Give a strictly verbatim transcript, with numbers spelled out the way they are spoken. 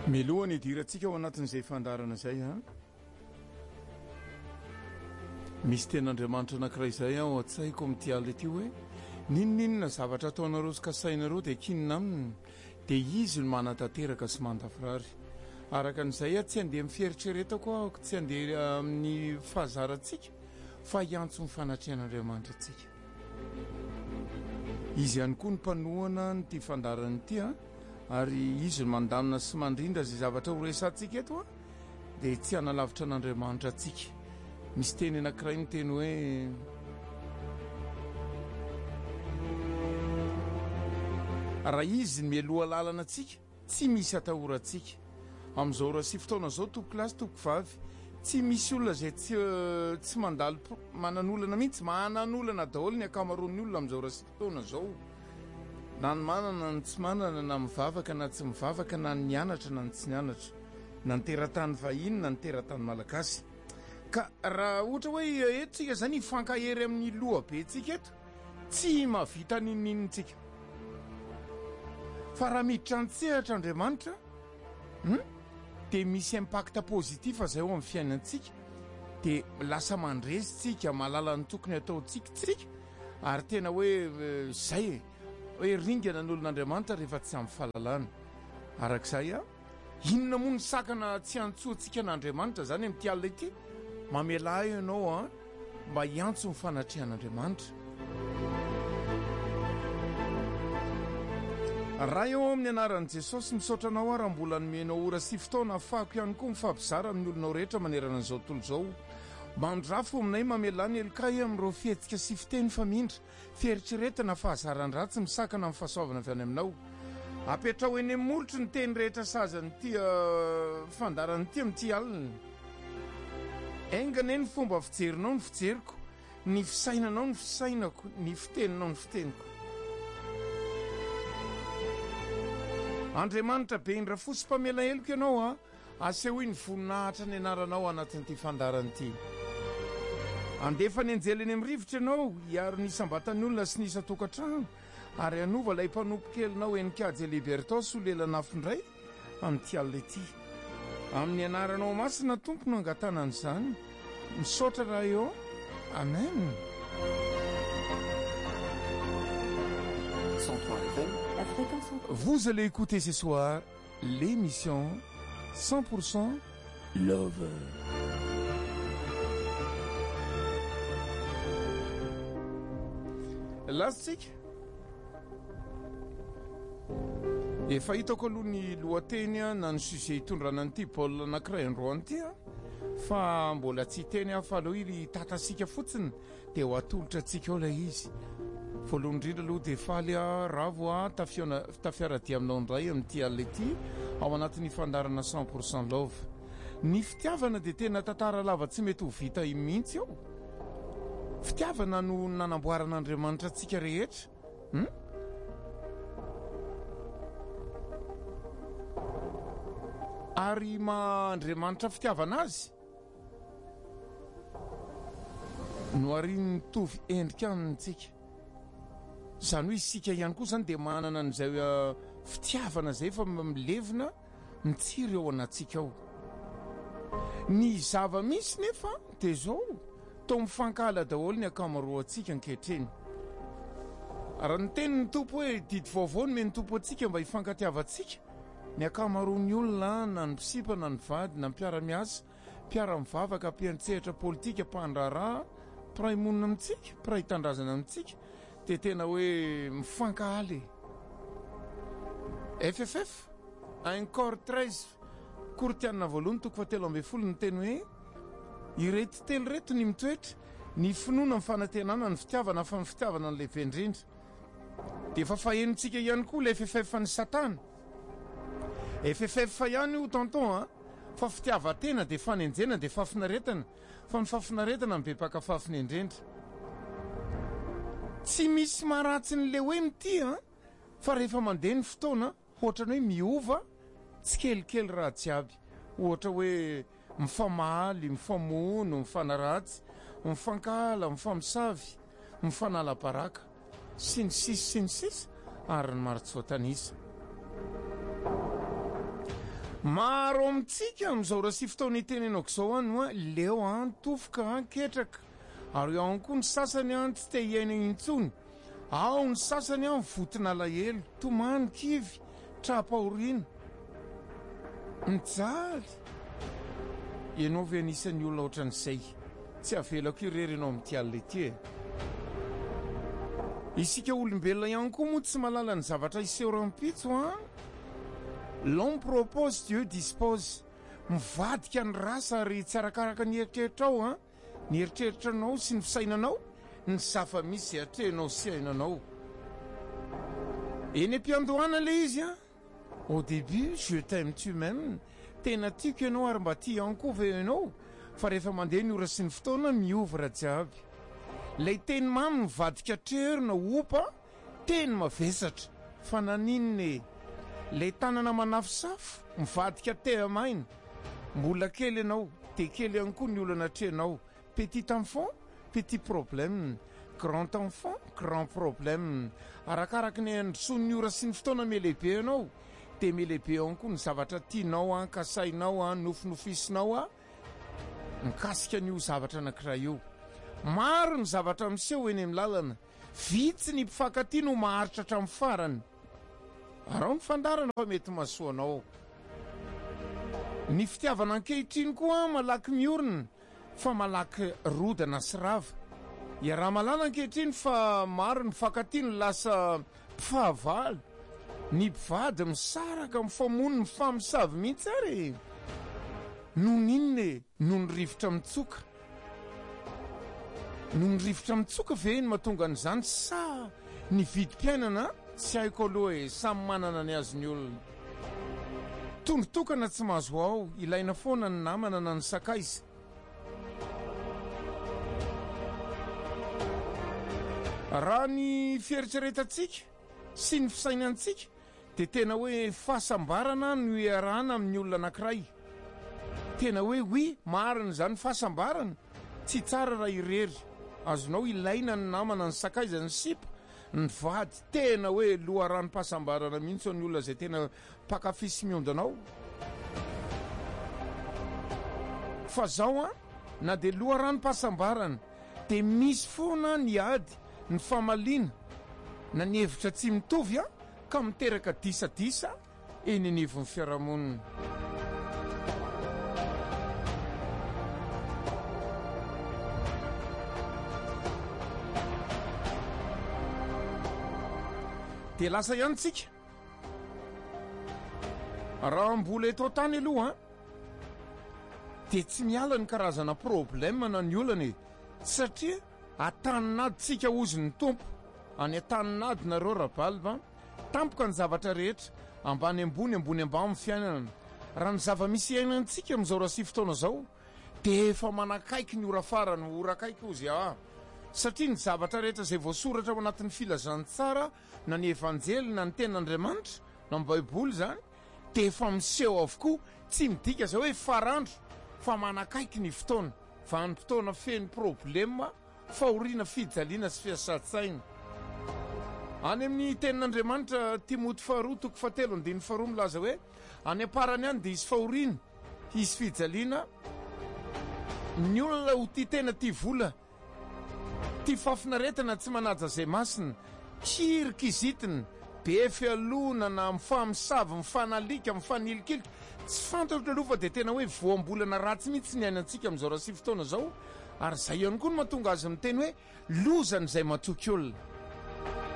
Melohany idirantsika ao anatin'izay fandarana izay a misy ten'Andriamanitra anankiray izay ao an-tsaiko amin'ity alina ity hoe ninoninona zavatra ataonareo sy kasainareo dia kinina aminy dia izy no manatanteraka sy mandafirary. Araka an'izay a tsy handeha mifieritreretako aho, tsy handeha amin'ny fahazarantsika fa hiantso ny fanatrehan'Andriamanitra antsika. Izy ihany koa ny mpanohana nyity fandarana ity a ary izy no mandamina sy mandrindra izay zavatra ho resantsika eto a dia tsy hanalavitra an'Andriamanitra antsika. Misy teny anankiray ny teny hoe raha izy mialoha lalana antsika tsy misy atahorantsika. Amin'izao raha sy fotoana izao tompo lasy tompo vavy tsy misy olona izay tsy tsy mandalo manan'olana mihitsy manan'olana daholo ny akamaroan'ny olona amin'izao raha sy fotoana izao, na ny manana ny tsy manana, na mivavaka na tsy mivavaka, na ny nianatra na ny tsy nianatra, na ny teratany vahiny na ny teratany malagasy. Ka raha ohatra hoe etsika zany ifankahery amin'ny loha be tsika eto tsy mahavita ninininitsika, fa raha miditra antsehatra Andriamanitra hmm? dia misy impacta positif zay ao amin'ny fiainantsika, dia lasa mandresitsika mahalala ny tokony ataontsika tsika, ary tena hoe zay hoe ringana ny olon'Andriamanitra rehefa tsy amin'ny fahalalana. Arak'izay a inona moa ny sakana tsy antsoantsika n'Andriamanitra zany amin'ity alina ity? Mamela ianao a mba hiantso ny fanatrehan'Andriamanitra. Raha eo amin'ny anaran'i Jesosy misaotra anao aho raha mbola nomenao ora sy fotoana ahafahako ihany koa mifampizara amin'ny olonao rehetra manerana an'izao tontolo izao. Mandrafo aminay mamelany elokay amin'ireo fihetsika sy fiteny famindra, fieritreretana fahazarany ratsy misakana amin'ny fahasoavana avy any aminao. Apetrao eny amin'ny molotry ny teny rehetra sazan'ity fandaran'ity amin'ity alina. Aingana ny fomba fijerinao ny fijeriko, ny fisainanao ny fisainako, ny fiteninao ny fiteniko. Andriamanitra be indra fosy mpamela eloko ianao a, asehoy ny voninahitra ny anaranao anatin'ity fandaran'ity. Andefa ny anjely eny amin'ny rivotra ianao hiaro ny isambatan'ny olona sy ny isa-tokantrano, ary anova ilay mpanompo-kelinao enikajy Libertao sy lelanafindray amin'ity alina ity. Amin'ny anaranao masina tompo no angatana an'izany. Misaotra raha eo. Amen. Vous allez écouter ce soir l'émission cent pour cent Love. Lastik efa hitako aloha ny lohateny na ny sujet hitondrana an'ity Paul anankiray androany ity a, fa mbola tsy teny aho fa aloha iry tatasika fotsiny dia ho atolotra antsika ao ilay izy. Voalohany indrindra aloha dia faly a ravo a tafiona tafiaradia aminao indray amin'ity alina ity ao anatin'ny fandarana cent pour cent Love. Ny fitiavana dia tena tantara lava tsy mety ho vita mihitsy ao. Fitiavana no nanamboaran'Andriamanitra antsika rehetra. Hmm? Ary ma-Andriamanitra fitiavana azy no ary nitovy endrika amintsika. Zany hoe isika ihany koa zany dia manana an'izay uh, fitiavana zay fa milevina mitsiry ao anatsika ao. Ny zava-misy nefa dia zao to mifankala daholo ny akamaroantsika ankehitriny. Raha ny tenin'ny tompo hoe didy vaovao no men'ny tompo antsika mba hifankatiavantsika, ny akamaroan'ny olona na ny mpisipana na ny vady na ny mpiara-miasa, mpiara-mivavaka, mpiantsehatra politika, mpandraraha, mpiray monina amintsika, mpiray tandrazana amintsika, dia tena hoe mifankahaly. F F F un corps treize Kortiana voalohany toko fahatelo ambin'ny folo ny teny hoe ireto telo reto ny mitoetra ny finoana ny fanantenana ny fitiavana fa ny fitiavana ny lehibe indrindra. Dia efa fahenontsika ihany koa ilay F F F ny Satana. F F F ihany io tonton a, fa fitiavan-tena dia fanenjena dia fafinaretana, fa ny fafinaretana ny be mpakafafiny indrindra. Tsy misy maharatsy ny le hoe mity a, fa rehefa mandeha ny fotoana ohatra hoe miova tsy kelikely raha jiaby, ohatra hoe mifamaly, mifamono, mifanaratsy, mifankala, mifamosavy, mifanala-baraka sy ny sisa sy ny sisa ary ny maro tsy voatanisa. maro amintsika amin'izao raha sy fotoana itenenako izao any a leo an tofoka anketraka ary ao koa ny sasany an tsy te hiaina intsony ao ny sasany an votina lahelo tomany kivy trapaoriana mijaly ianao ve anisan'ny olona ohatran'izay tsy avelako irery ianao amin'ity alina ity e isika olombelona ihany koa moa tsy malala ny zavatra iseho rampitso a l'homme propose Dieu dispose mivadika ny rasa ary tsy arakaraka ny eritreritrao a ny eritreritranao sy ny fisainanao ny zava-misy atrenao sy ainanao eny am-piandohana le izy a au début je t'aime tu m'aimes tena tiako ianao ary mba tia ihany koa ve ianao fa rehefa mandeha ny ora sy ny fotoana miovra jiaby lay teny mamy mivadika trerina opa teny mavesatra fa naninne lay tanana manafosafo mivadika tehamaina mbola kely ianao te kely ihany koa ny olana trenao petit enfant petit problème grand enfant grand problème arakaraka ny androson'ny ora sy ny fotoana melehibe ianao de melehibe ihany koa ny zavatra tianao a kasainao a nofinofisinao a mikasika an'io zavatra anankiray io maro ny zavatra miseho eny amin'ny lalana vitsy ny mpifankatia no maharitra hatramin'ny farany arao ny fandarana fa mety masoanao ny fitiavana ankehitriny koa malaky miorina fa malaky rodana sy rava iaraha malala ankehitriny fa maro ny mpifankatia no lasa mpifahavalo ny mpivady misaraka mifamono ny famisavy mihitsy ary noho ninne noho ny rivotra mitsoka noho ny rivotra mitsoka ve ny mahatonga an'izany sa ny vidim-piainana tsy haiko aloha e samy manana ny azony olona tondrotokana tsy mahazo ao ilaina foana ny namana na ny sakaiza raha ny fieritreretantsika sy ny fisainantsika dia tena hoe fahasambarana no iarahana amin'ny olona anankiray tena hoe oi marina izany fahasambarana tsy tsara raha irery azonao ilaina ny namana ny sakaiza ny sipa ny vady tena hoe loharanom-pahasambarana mihitsy ny olona izay tena mpakafisy miondanao fa zao a na dia loharanom-pahasambarana dia misy foana ny ady ny famaliana na ny hevitra tsy mitovy a ka miteraka disadisa eny anivon'ny fiarahamonina dia lasa ihany tsika raha mbola eto tany aloha dia tsy miala ny karazana problème na ny olana e satria ataninady tsika ozy ny tompo any ataninady nareo rabalva tampoka ny zavatra rehetra ambany ambony ambony ambany amin'ny fiainana raha ny zava-misy iainantsika amin'izao raha sy fotoana zao dia efa manakaiky ny ora farany ora akaiky ozy a satria ny zavatra rehetra izay voasoratra ao anatin'ny filazantsara na ny evanjely na ny ten'Andriamanitra na ny baiboly zany dia efa miseho avokoa tsy midika zao hoe farandro fa manakaiky ny fotoana fa ny fotoana feno problema fahoriana fijaliana sy fiasan-tsaina any amin'ny tenin'Andriamanitra Timoty faharoa toko fahatelo andiny faharoa milaza hoe any amparany any dia isy fahoriana isy fijaliana ny olona ho ty tena ty vola ty fafinaretana tsy manaja zay masina kirikizitiny be fialona na mifamisava mifanalika mifanilikiliko tsy fantatra aloha fa dia tena hoe voambolana ratsy mihitsy ny ainantsika amin'izao raha sy fotoana zao ary zay ihany koa no mahatonga azy miteny hoe lozany izay matoky olona